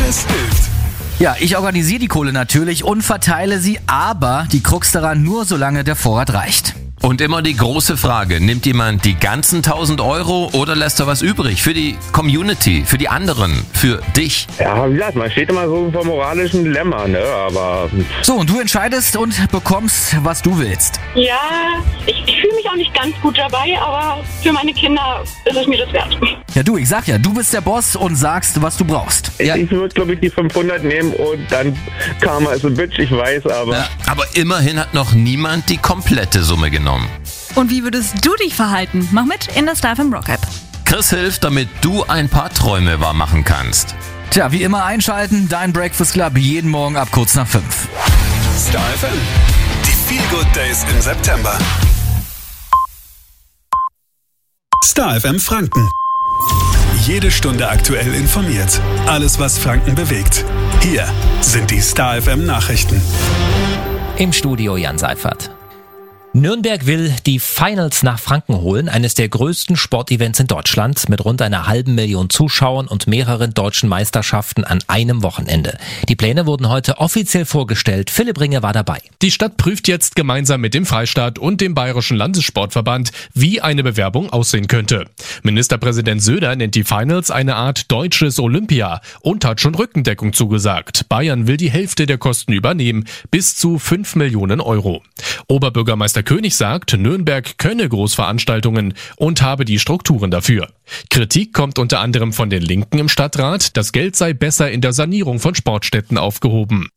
Alles hilft. Ja, ich organisiere die Kohle natürlich und verteile sie, aber die Krux daran nur, solange der Vorrat reicht. Und immer die große Frage, nimmt jemand die ganzen 1.000 Euro oder lässt er was übrig für die Community, für die anderen, für dich? Ja, wie gesagt, man steht immer so vor moralischen Dilemma, ne, aber... So, und du entscheidest und bekommst, was du willst. Ja, ich fühle mich auch nicht ganz gut dabei, aber für meine Kinder ist es mir das wert. Ja, du, ich sag ja, du bist der Boss und sagst, was du brauchst. Ja. Ich würde, glaube ich, die 500 nehmen und dann Karma is a bitch, ich weiß, aber... Ja, aber immerhin hat noch niemand die komplette Summe genommen. Und wie würdest du dich verhalten? Mach mit in der StarFM Rock App. Chris hilft, damit du ein paar Träume wahr machen kannst. Tja, wie immer einschalten, dein Breakfast Club jeden Morgen ab kurz nach 5. Star FM. Die Feel Good Days im September. Star FM Franken. Jede Stunde aktuell informiert. Alles, was Franken bewegt. Hier sind die Star FM Nachrichten. Im Studio Jan Seifert. Nürnberg will die Finals nach Franken holen, eines der größten Sportevents in Deutschland mit rund 500.000 Zuschauern und mehreren deutschen Meisterschaften an einem Wochenende. Die Pläne wurden heute offiziell vorgestellt. Philipp Ringe war dabei. Die Stadt prüft jetzt gemeinsam mit dem Freistaat und dem Bayerischen Landessportverband, wie eine Bewerbung aussehen könnte. Ministerpräsident Söder nennt die Finals eine Art deutsches Olympia und hat schon Rückendeckung zugesagt. Bayern will die Hälfte der Kosten übernehmen, bis zu 5 Millionen Euro. Oberbürgermeister König sagt, Nürnberg könne Großveranstaltungen und habe die Strukturen dafür. Kritik kommt unter anderem von den Linken im Stadtrat, das Geld sei besser in der Sanierung von Sportstätten aufgehoben.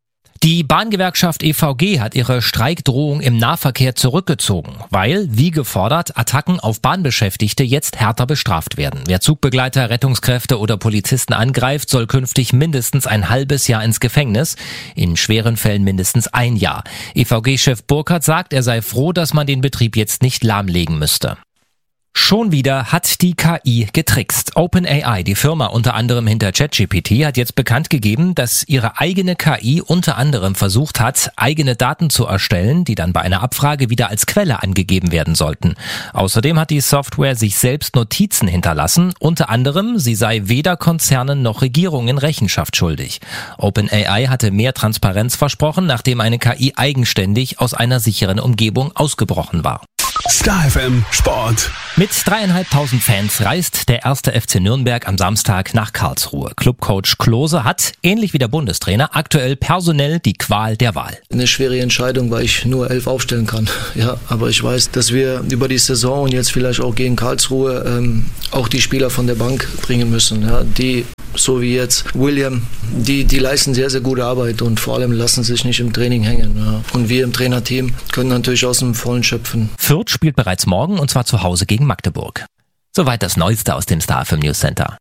Die Bahngewerkschaft EVG hat ihre Streikdrohung im Nahverkehr zurückgezogen, weil, wie gefordert, Attacken auf Bahnbeschäftigte jetzt härter bestraft werden. Wer Zugbegleiter, Rettungskräfte oder Polizisten angreift, soll künftig mindestens ein halbes Jahr ins Gefängnis, in schweren Fällen mindestens 1 Jahr. EVG-Chef Burkhardt sagt, er sei froh, dass man den Betrieb jetzt nicht lahmlegen müsste. Schon wieder hat die KI getrickst. OpenAI, die Firma unter anderem hinter ChatGPT, hat jetzt bekannt gegeben, dass ihre eigene KI unter anderem versucht hat, eigene Daten zu erstellen, die dann bei einer Abfrage wieder als Quelle angegeben werden sollten. Außerdem hat die Software sich selbst Notizen hinterlassen, unter anderem, sie sei weder Konzernen noch Regierungen Rechenschaft schuldig. OpenAI hatte mehr Transparenz versprochen, nachdem eine KI eigenständig aus einer sicheren Umgebung ausgebrochen war. Star FM Sport. Mit 3.500 Fans reist der 1. FC Nürnberg am Samstag nach Karlsruhe. Clubcoach Klose hat, ähnlich wie der Bundestrainer, aktuell personell die Qual der Wahl. Eine schwere Entscheidung, weil ich nur 11 aufstellen kann. Ja, aber ich weiß, dass wir über die Saison und jetzt vielleicht auch gegen Karlsruhe auch die Spieler von der Bank bringen müssen. Ja, die, so wie jetzt William, die leisten sehr, sehr gute Arbeit und vor allem lassen sich nicht im Training hängen. Ja. Und wir im Trainerteam können natürlich aus dem Vollen schöpfen. Fürth spielt bereits morgen und zwar zu Hause gegen Magdeburg. Soweit das Neueste aus dem Star FM News Center.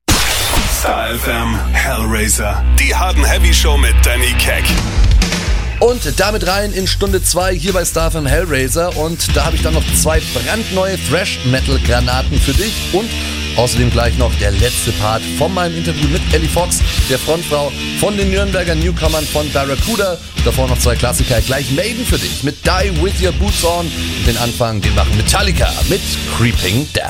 Star FM Hellraiser. Die Hard & Heavy Show mit Danny Keck. Und damit rein in Stunde 2 hier bei Star FM Hellraiser. Und da habe ich dann noch 2 brandneue Thrash-Metal-Granaten für dich. Und außerdem gleich noch der letzte Part von meinem Interview mit Ellie Fox, der Frontfrau von den Nürnberger Newcomern von Barracuda. Davor noch 2 Klassiker, gleich Maiden für dich mit Die With Your Boots On. Und den Anfang, den machen Metallica mit Creeping Death.